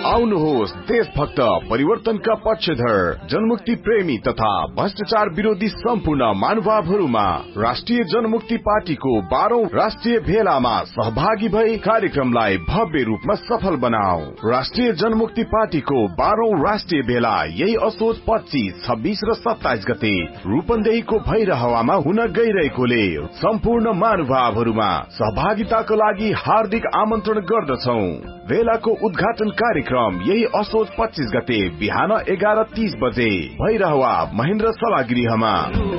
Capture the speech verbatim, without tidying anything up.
आउनुहोस् देशभक्त परिवर्तनका पक्षधर जनमुक्ति प्रेमी तथा भ्रष्टाचार विरोधी सम्पूर्ण महानुभावहरूमा राष्ट्रिय जनमुक्ति पार्टीको बाह्रौं राष्ट्रिय भेलामा सहभागी भई कार्यक्रमलाई भव्य रूपमा सफल बनाऊ। राष्ट्रिय जनमुक्ति पार्टीको बाह्रौं राष्ट्रिय भेला यही असोज पच्चीस, छब्बीस र सत्ताइस गते रूपन्देहीको भैरहवामा हुन गइरहेकोले सम्पूर्ण महानुभावहरूमा सहभागिताको लागि हार्दिक आमन्त्रण गर्दछौ। भेलाको उद्घाटन कार्यक्रम यही असोज पच्चीस गते बिहान एघार तीस बजे भैरहवा महेन्द्र सभागृहमा।